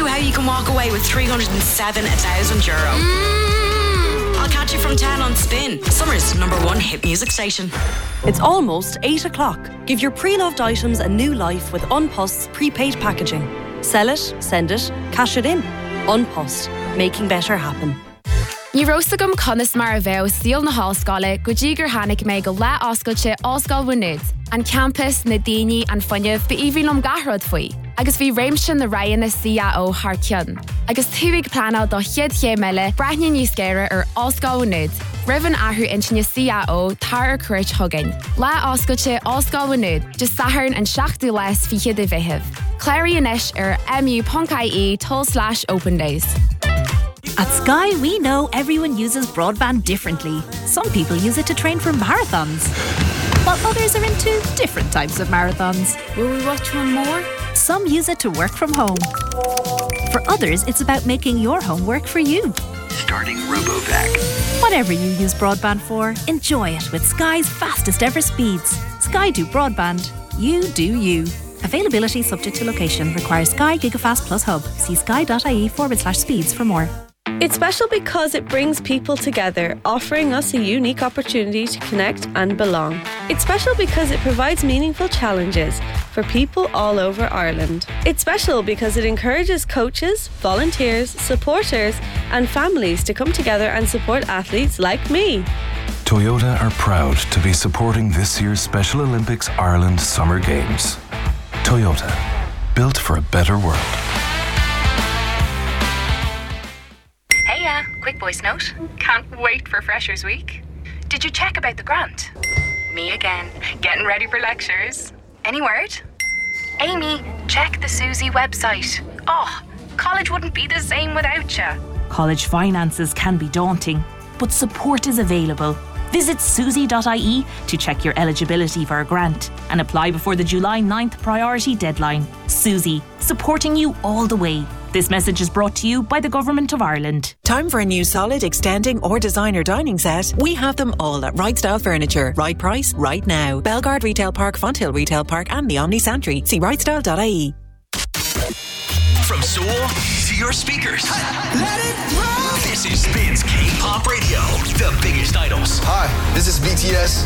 how you can walk away with €307,000. I'll catch you from 10 on Spin, Summer's #1 hit music station. It's almost 8 o'clock. Give your pre-loved items a new life with An Post's prepaid packaging. Sell it, send it, cash it in. An Post, making better happen. Ní rósagam conas mar a bheith síl na hallscoile go dtí gur tháinig mé go le oscailte Oscail Bhuinead, an campus na daoine an fuinneamh ba íbhílumm gathród faoi. Agus bhí réimse na raighan na CAO thar ceann. Agus tuaigh planál do 100 mile breithne níos géire ar Oscail Bhuinead. Rivan athú intinne CAO tar ar cuirt thugain. Le oscailte Oscail Bhuinead, just saharn an 7 les fiche de bhithibh. Clary inis ar mu.ie/open days. At Sky, we know everyone uses broadband differently. Some people use it to train for marathons, while others are into different types of marathons. Will we watch one more? Some use it to work from home. For others, it's about making your home work for you. Starting RoboVac. Whatever you use broadband for, enjoy it with Sky's fastest ever speeds. Sky do broadband. You do you. Availability subject to location. Requires Sky Gigafast Plus Hub. See sky.ie/speeds for more. It's special because it brings people together, offering us a unique opportunity to connect and belong. It's special because it provides meaningful challenges for people all over Ireland. It's special because it encourages coaches, volunteers, supporters and families to come together and support athletes like me. Toyota are proud to be supporting this year's Special Olympics Ireland Summer Games. Toyota, built for a better world. Quick voice note. Can't wait for Freshers Week. Did you check about the grant? Me again. Getting ready for lectures. Any word? Amy, check the Susie website. Oh, college wouldn't be the same without you. College finances can be daunting, but support is available. Visit susie.ie to check your eligibility for a grant and apply before the July 9th priority deadline. Susie, supporting you all the way. This message is brought to you by the Government of Ireland. Time for a new solid, extending or designer dining set? We have them all at Right Style Furniture. Right price, right now. Belgard Retail Park, Fonthill Retail Park and the Omni Santry. See rightstyle.ie. From Seoul to your speakers. Let it roll! This is Spin's K-Pop Radio. The biggest idols. Hi, this is BTS.